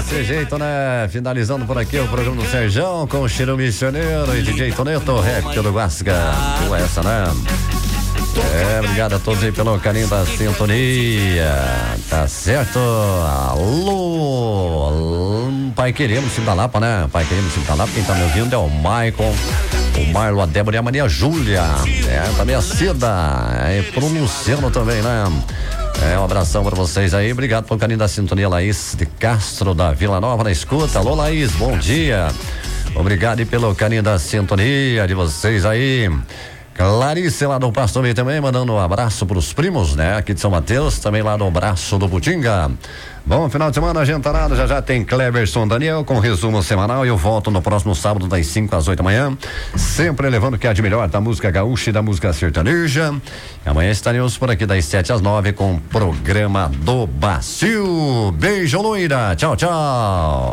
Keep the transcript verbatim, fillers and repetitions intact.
Desse jeito, né? Finalizando por aqui o programa do Serjão com o Cheiro Missioneiro e D J Toneto, rap do Guasca. Com essa, né? É, obrigado a todos aí pelo carinho da sintonia. Tá certo? Alô, Pai Queremos, Cima da Lapa, né? Pai Queremos, Cima da Lapa. Quem tá me ouvindo é o Maicon, o Marlon, a Débora e a Maria Júlia. É, também a Cida. É, pronunciando também, né? É, um abração pra vocês aí. Obrigado pelo carinho da sintonia, Laís de Castro, da Vila Nova, na escuta. Alô, Laís, bom dia. Obrigado e pelo carinho da sintonia de vocês aí. Clarice lá do Pasto Meio também, mandando um abraço pros primos, né? Aqui de São Mateus, também lá no Braço do Putinga. Bom final de semana, agentarado, já já tem Cleverson Daniel com resumo semanal e eu volto no próximo sábado das cinco às oito da manhã, sempre levando o que há de melhor da música gaúcha e da música sertaneja. E amanhã estaremos por aqui das sete às nove com o programa do Bacio. Beijo, loira, tchau, tchau.